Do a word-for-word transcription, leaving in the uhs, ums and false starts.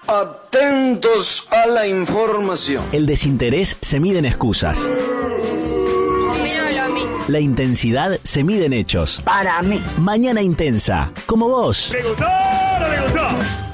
Atentos a la información. El desinterés se mide en excusas. Opino lo mismo. La intensidad se mide en hechos. Para mí. Mañana intensa, como vos. ¿Le gustó o no le gustó?